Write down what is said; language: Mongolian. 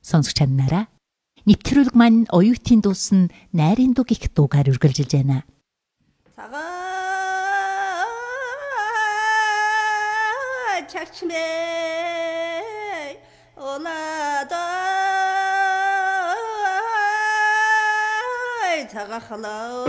Сонсогч нараа. Нэвтрүүлэг маань оюутын дуус нь найрын дуг их дуугаар үргэлжилж байна. Чачмэ олада цагахлаа